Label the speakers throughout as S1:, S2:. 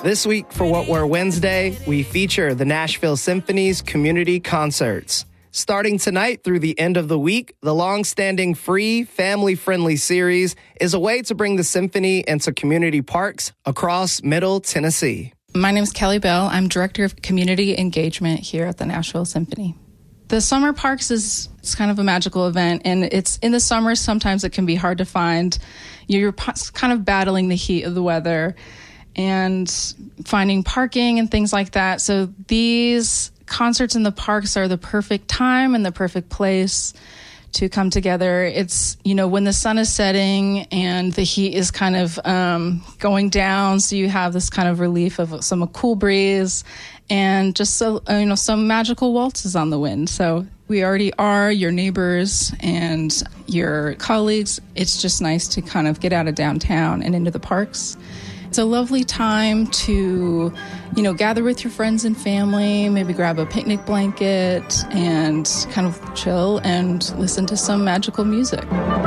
S1: This week for What We're Wednesday, we feature the Nashville Symphony's community concerts. Starting tonight through the end of the week, the long-standing free, family-friendly series is a way to bring the symphony into community parks across Middle Tennessee.
S2: My name is Kelly Bell. I'm Director of Community Engagement here at the Nashville Symphony. The Summer Parks it's kind of a magical event, and it's in the summer. Sometimes it can be hard to find. You're kind of battling the heat of the weather and finding parking and things like that. So these concerts in the parks are the perfect time and the perfect place to come together. It's, when the sun is setting and the heat is kind of going down, so you have this kind of relief of some cool breeze and just some magical waltzes on the wind. So we already are your neighbors and your colleagues. It's just nice to kind of get out of downtown and into the parks. It's a lovely time to, gather with your friends and family, maybe grab a picnic blanket and kind of chill and listen to some magical music.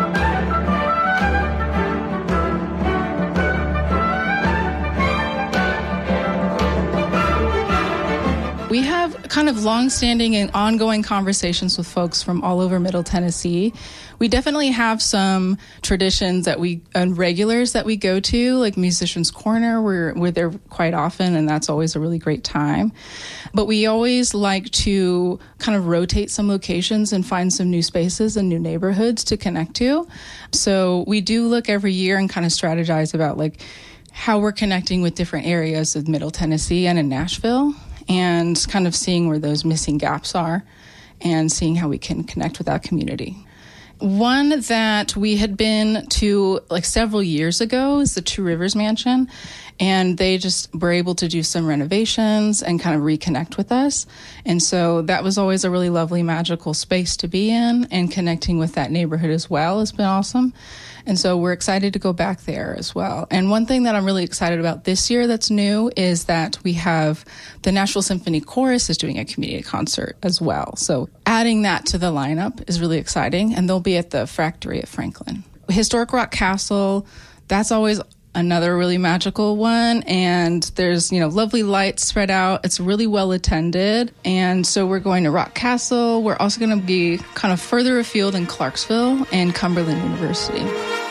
S2: We have kind of long-standing and ongoing conversations with folks from all over Middle Tennessee. We definitely have some traditions and regulars that we go to, like Musicians Corner. We're there quite often, and that's always a really great time. But we always like to kind of rotate some locations and find some new spaces and new neighborhoods to connect to. So we do look every year and kind of strategize about how we're connecting with different areas of Middle Tennessee and in Nashville, and kind of seeing where those missing gaps are and seeing how we can connect with that community. One that we had been to several years ago is the Two Rivers Mansion, and they just were able to do some renovations and kind of reconnect with us. And so that was always a really lovely, magical space to be in, and connecting with that neighborhood as well has been awesome. And so we're excited to go back there as well. And one thing that I'm really excited about this year that's new is that we have the Nashville Symphony Chorus is doing a community concert as well. So adding that to the lineup is really exciting, and they'll be at the Factory at Franklin. Historic Rock Castle, that's always another really magical one, and there's lovely lights spread out. It's really well attended, and so we're going to Rock Castle. We're also going to be kind of further afield in Clarksville and Cumberland University.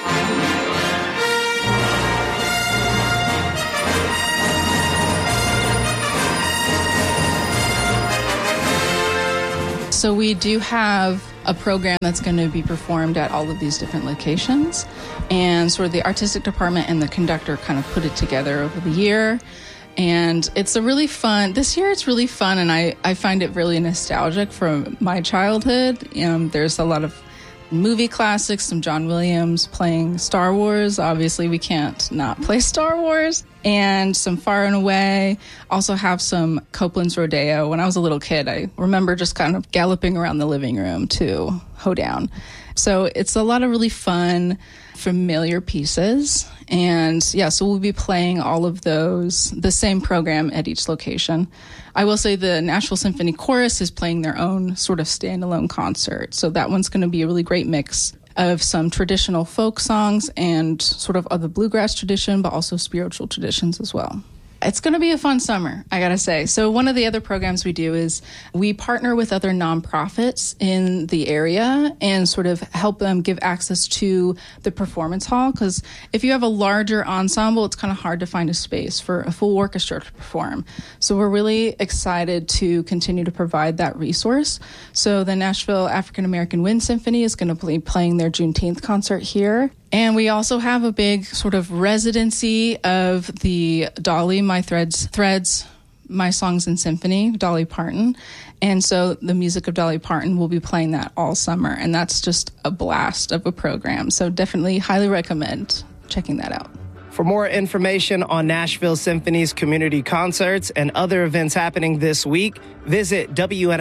S2: So we do have a program that's going to be performed at all of these different locations, and sort of the artistic department and the conductor kind of put it together over the year. And it's this year it's really fun, and I find it really nostalgic from my childhood. There's a lot of movie classics, some John Williams playing Star Wars. Obviously, we can't not play Star Wars. And some Far and Away. Also have some Copeland's Rodeo. When I was a little kid, I remember just kind of galloping around the living room to Hoedown. So it's a lot of really fun, familiar pieces. And so we'll be playing all of those, the same program at each location. I will say the Nashville Symphony Chorus is playing their own sort of standalone concert. So that one's going to be a really great mix of some traditional folk songs and sort of other bluegrass tradition, but also spiritual traditions as well. It's going to be a fun summer, I got to say. So one of the other programs we do is we partner with other nonprofits in the area and sort of help them give access to the performance hall. Because if you have a larger ensemble, it's kind of hard to find a space for a full orchestra to perform. So we're really excited to continue to provide that resource. So the Nashville African American Wind Symphony is going to be playing their Juneteenth concert here. And we also have a big sort of residency of the Dolly, My Threads, My Songs and Symphony, Dolly Parton. And so the music of Dolly Parton will be playing that all summer. And that's just a blast of a program. So definitely highly recommend checking that out.
S1: For more information on Nashville Symphony's community concerts and other events happening this week, visit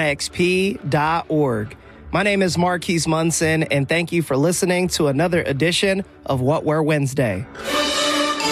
S1: WNXP.org. My name is Marquise Munson, and thank you for listening to another edition of What We're Wednesday.